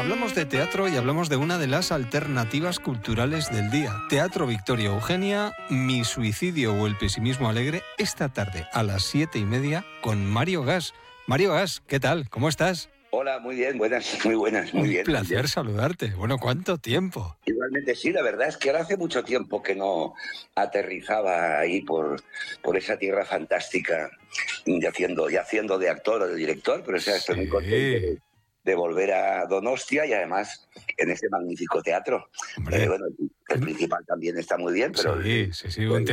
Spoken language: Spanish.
hablamos de teatro y hablamos de una de las alternativas culturales del día. Teatro Victoria Eugenia, Mi suicidio o el pesimismo alegre, esta tarde a las 7:30 con Mario Gas. Mario Gas, ¿qué tal? ¿Cómo estás? Hola, muy bien, buenas, muy buenas, muy bien. Un placer saludarte. Bueno, ¿cuánto tiempo? Igualmente sí, la verdad es que ahora hace mucho tiempo que no aterrizaba ahí por esa tierra fantástica y haciendo de actor o de director, pero o sea, estoy muy contento de volver a Donostia y además en ese magnífico teatro. Hombre. Bueno, el principal también está muy bien, pero Sí, un